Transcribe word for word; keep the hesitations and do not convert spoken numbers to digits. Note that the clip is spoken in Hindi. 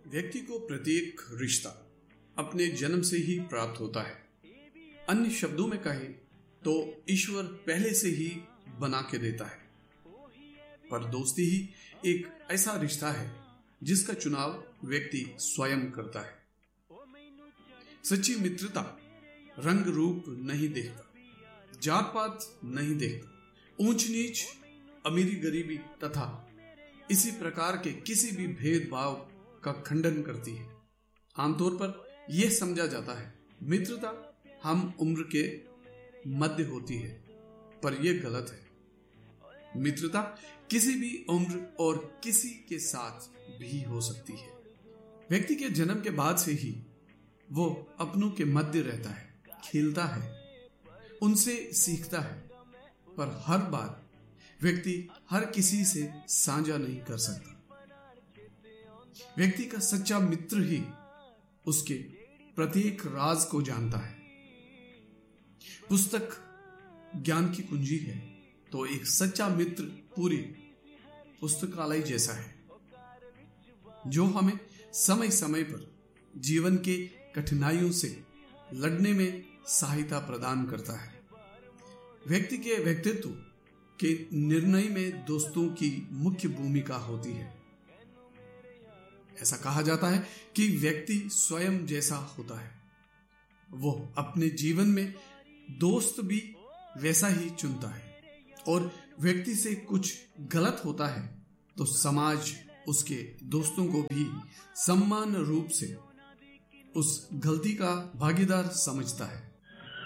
व्यक्ति को प्रत्येक रिश्ता अपने जन्म से ही प्राप्त होता है। अन्य शब्दों में कहें तो ईश्वर पहले से ही बना के देता है, पर दोस्ती ही एक ऐसा रिश्ता है जिसका चुनाव व्यक्ति स्वयं करता है। सच्ची मित्रता रंग रूप नहीं देखता, जात पात नहीं देखता, ऊंच नीच, अमीरी गरीबी तथा इसी प्रकार के किसी भी भेदभाव का खंडन करती है। आमतौर पर यह समझा जाता है मित्रता हम उम्र के मध्य होती है, पर यह गलत है। मित्रता किसी भी उम्र और किसी के साथ भी हो सकती है। व्यक्ति के जन्म के बाद से ही वो अपनों के मध्य रहता है, खेलता है, उनसे सीखता है, पर हर बार व्यक्ति हर किसी से साझा नहीं कर सकता। व्यक्ति का सच्चा मित्र ही उसके प्रत्येक राज को जानता है। पुस्तक ज्ञान की कुंजी है, तो एक सच्चा मित्र पूरी पुस्तकालय जैसा है, जो हमें समय समय पर जीवन के कठिनाइयों से लड़ने में सहायता प्रदान करता है। व्यक्ति के व्यक्तित्व के निर्णय में दोस्तों की मुख्य भूमिका होती है। ऐसा कहा जाता है कि व्यक्ति स्वयं जैसा होता है, वो अपने जीवन में दोस्त भी वैसा ही चुनता है, और व्यक्ति से कुछ गलत होता है तो समाज उसके दोस्तों को भी सम्मान रूप से उस गलती का भागीदार समझता है।